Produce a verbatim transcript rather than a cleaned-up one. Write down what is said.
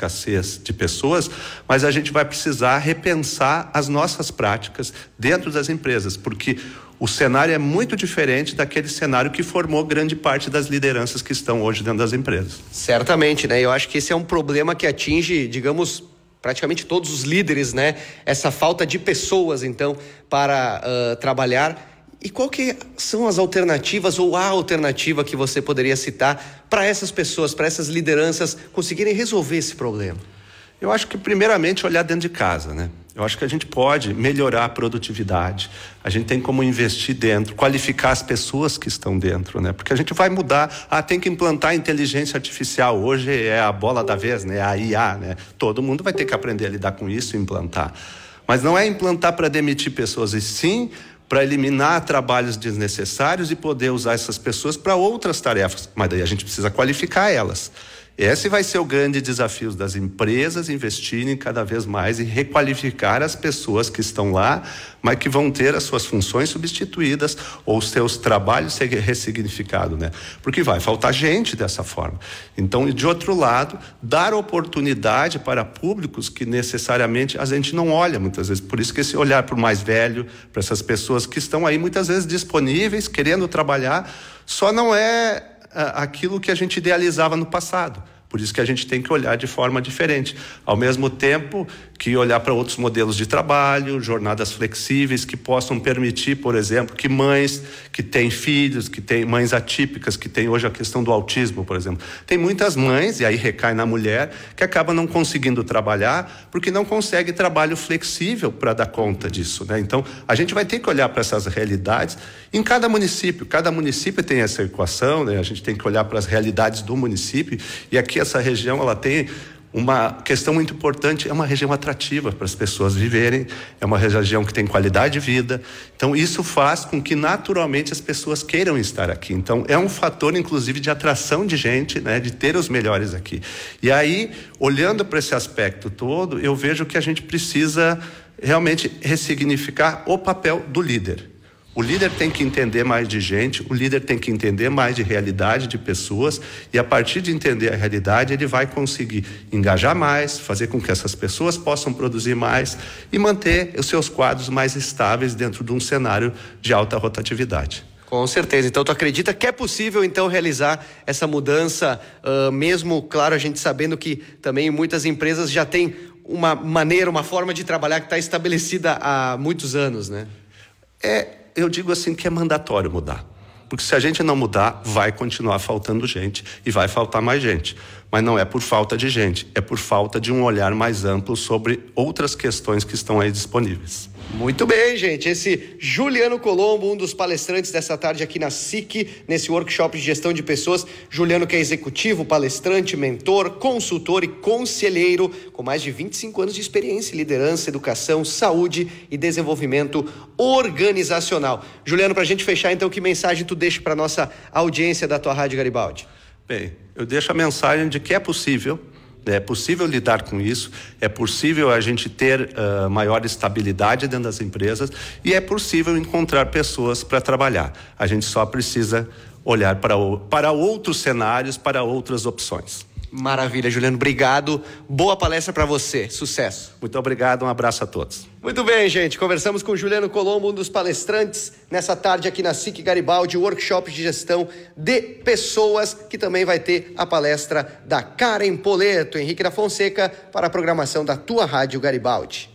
escassez de pessoas, mas a gente vai precisar repensar as nossas práticas dentro das empresas, porque o cenário é muito diferente daquele cenário que formou grande parte das lideranças que estão hoje dentro das empresas. Certamente, né? Eu acho que esse é um problema que atinge, digamos, praticamente todos os líderes, né? Essa falta de pessoas, então, para uh, trabalhar. E qual que são as alternativas ou a alternativa que você poderia citar para essas pessoas, para essas lideranças conseguirem resolver esse problema? Eu acho que primeiramente olhar dentro de casa, né? Eu acho que a gente pode melhorar a produtividade, a gente tem como investir dentro, qualificar as pessoas que estão dentro, né? Porque a gente vai mudar, ah, tem que implantar inteligência artificial, hoje é a bola da vez, né? A I A, né? Todo mundo vai ter que aprender a lidar com isso e implantar. Mas não é implantar para demitir pessoas, e sim para eliminar trabalhos desnecessários e poder usar essas pessoas para outras tarefas, mas daí a gente precisa qualificar elas. Esse vai ser o grande desafio das empresas, investirem cada vez mais e requalificar as pessoas que estão lá, mas que vão ter as suas funções substituídas ou os seus trabalhos ser ressignificados, né? Porque vai faltar gente dessa forma. Então, de outro lado, dar oportunidade para públicos que necessariamente a gente não olha muitas vezes. Por isso que esse olhar para o mais velho, para essas pessoas que estão aí muitas vezes disponíveis, querendo trabalhar, só não é aquilo que a gente idealizava no passado. Por isso que a gente tem que olhar de forma diferente. Ao mesmo tempo que olhar para outros modelos de trabalho, jornadas flexíveis que possam permitir, por exemplo, que mães que têm filhos, que têm mães atípicas, que têm hoje a questão do autismo, por exemplo. Tem muitas mães, e aí recai na mulher, que acabam não conseguindo trabalhar porque não consegue trabalho flexível para dar conta disso, né? Então, a gente vai ter que olhar para essas realidades em cada município. Cada município tem essa equação, né? A gente tem que olhar para as realidades do município, e aqui essa região, ela tem uma questão muito importante, é uma região atrativa para as pessoas viverem, é uma região que tem qualidade de vida, então isso faz com que naturalmente as pessoas queiram estar aqui. Então é um fator inclusive de atração de gente, né, de ter os melhores aqui. E aí, olhando para esse aspecto todo, eu vejo que a gente precisa realmente ressignificar o papel do líder. O líder tem que entender mais de gente, o líder tem que entender mais de realidade de pessoas, e a partir de entender a realidade ele vai conseguir engajar mais, fazer com que essas pessoas possam produzir mais e manter os seus quadros mais estáveis dentro de um cenário de alta rotatividade. Com certeza. Então, tu acredita que é possível, então, realizar essa mudança, uh, mesmo, claro, a gente sabendo que também muitas empresas já têm uma maneira, uma forma de trabalhar que está estabelecida há muitos anos, né? É... Eu digo assim que é mandatório mudar, porque se a gente não mudar, vai continuar faltando gente e vai faltar mais gente, mas não é por falta de gente, é por falta de um olhar mais amplo sobre outras questões que estão aí disponíveis. Muito bem, gente, esse Juliano Colombo, um dos palestrantes dessa tarde aqui na S I C, nesse workshop de gestão de pessoas. Juliano, que é executivo, palestrante, mentor, consultor e conselheiro, com mais de vinte e cinco anos de experiência em liderança, educação, saúde e desenvolvimento organizacional. Juliano, para a gente fechar, então, que mensagem tu deixa para nossa audiência da tua Rádio Garibaldi? Bem, eu deixo a mensagem de que é possível, é possível lidar com isso, é possível a gente ter uh, maior estabilidade dentro das empresas e é possível encontrar pessoas para trabalhar. A gente só precisa olhar para, o, para outros cenários, para outras opções. Maravilha, Juliano, obrigado. Boa palestra para você, sucesso. Muito obrigado, um abraço a todos. Muito bem, gente, conversamos com Juliano Colombo, um dos palestrantes nessa tarde aqui na S I C Garibaldi, workshop de gestão de pessoas, que também vai ter a palestra da Karen Poleto. Henrique da Fonseca, para a programação da tua Rádio Garibaldi.